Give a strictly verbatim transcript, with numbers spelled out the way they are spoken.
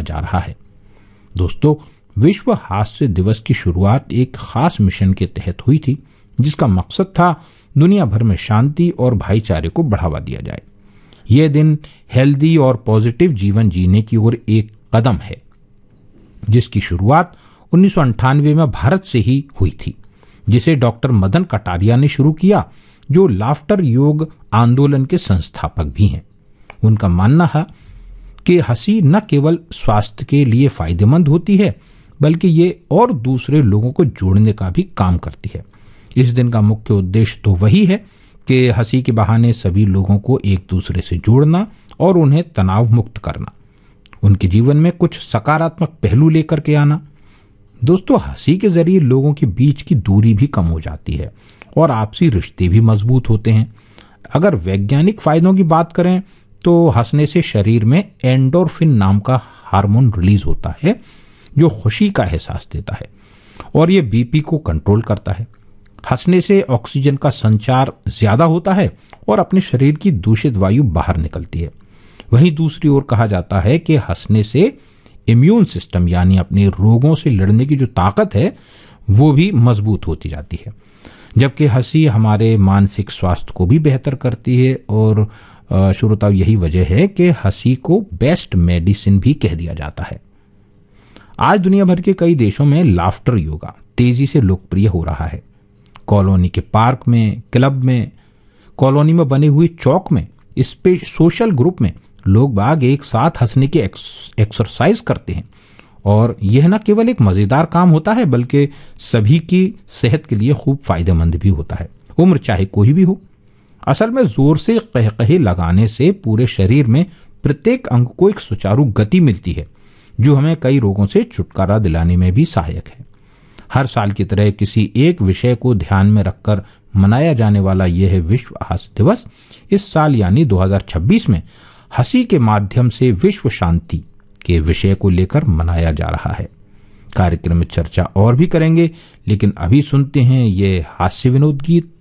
जा रहा है। दोस्तों, विश्व हास्य दिवस की शुरुआत एक खास मिशन के तहत हुई थी, जिसका मकसद था दुनिया भर में शांति और भाईचारे को बढ़ावा दिया जाए। यह दिन हेल्दी और पॉजिटिव जीवन जीने की ओर एक कदम है, जिसकी शुरुआत उन्नीस सौ अंठानवे में भारत से ही हुई थी, जिसे डॉक्टर मदन कटारिया ने शुरू किया, जो लाफ्टर योग आंदोलन के संस्थापक भी हैं। उनका मानना है कि हंसी न केवल स्वास्थ्य के लिए फायदेमंद होती है, बल्कि ये और दूसरे लोगों को जोड़ने का भी काम करती है। इस दिन का मुख्य उद्देश्य तो वही है कि हंसी के बहाने सभी लोगों को एक दूसरे से जोड़ना और उन्हें तनाव मुक्त करना, उनके जीवन में कुछ सकारात्मक पहलू लेकर के आना। दोस्तों, हंसी के जरिए लोगों के बीच की दूरी भी कम हो जाती है और आपसी रिश्ते भी मजबूत होते हैं। अगर वैज्ञानिक फायदों की बात करें तो हंसने से शरीर में एंडोर्फिन नाम का हार्मोन रिलीज होता है, जो खुशी का एहसास देता है और ये बीपी को कंट्रोल करता है। हंसने से ऑक्सीजन का संचार ज्यादा होता है और अपने शरीर की दूषित वायु बाहर निकलती है। वहीं दूसरी ओर कहा जाता है कि हंसने से इम्यून सिस्टम, यानी अपने रोगों से लड़ने की जो ताकत है, वो भी मजबूत होती जाती है। जबकि हंसी हमारे मानसिक स्वास्थ्य को भी बेहतर करती है और श्रोताओ, यही वजह है कि हंसी को बेस्ट मेडिसिन भी कह दिया जाता है। आज दुनिया भर के कई देशों में लाफ्टर योगा तेजी से लोकप्रिय हो रहा है। कॉलोनी के पार्क में, क्लब में, कॉलोनी में बने हुए चौक में, सोशल ग्रुप में लोग बाग एक साथ हंसने की एक्सरसाइज करते हैं और यह न केवल एक मजेदार काम होता है, बल्कि सभी की सेहत के लिए खूब फायदेमंद भी होता है, उम्र चाहे कोई भी हो। असल में जोर से कहकहे लगाने से पूरे शरीर में प्रत्येक अंग को एक सुचारू गति मिलती है, जो हमें कई रोगों से छुटकारा दिलाने में भी सहायक है। हर साल की तरह किसी एक विषय को ध्यान में रखकर मनाया जाने वाला यह विश्व हास्य दिवस इस साल यानी दो हज़ार छब्बीस में हंसी के माध्यम से विश्व शांति के विषय को लेकर मनाया जा रहा है। कार्यक्रम में चर्चा और भी करेंगे, लेकिन अभी सुनते हैं ये हास्य विनोद गीत।